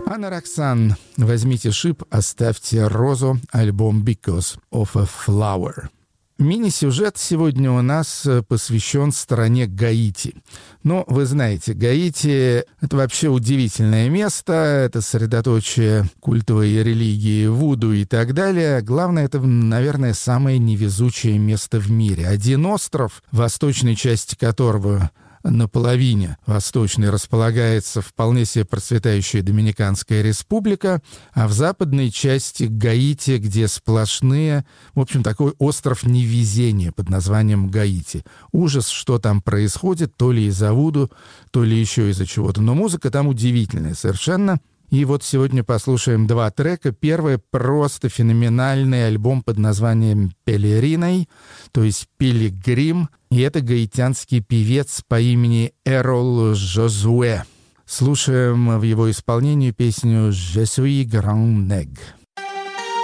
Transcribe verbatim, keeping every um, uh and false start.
Анна Роксан, возьмите шип, оставьте розу, альбом «Because of a Flower». Мини-сюжет сегодня у нас посвящен стране Гаити. Но вы знаете, Гаити — это вообще удивительное место, это средоточие культовой религии вуду и так далее. Главное, это, наверное, самое невезучее место в мире. Один остров, в восточной части которого на половине восточной располагается вполне себе процветающая Доминиканская республика, а в западной части Гаити, где сплошные, в общем, такой остров невезения под названием Гаити. Ужас, что там происходит, то ли из-за вуду, то ли еще из-за чего-то. Но музыка там удивительная совершенно. И вот сегодня послушаем два трека. Первый — просто феноменальный альбом под названием «Пелериной», то есть «Пилигрим». И это гаитянский певец по имени Эрол Жозуэ. Слушаем в его исполнении песню «Je suis grand nègre».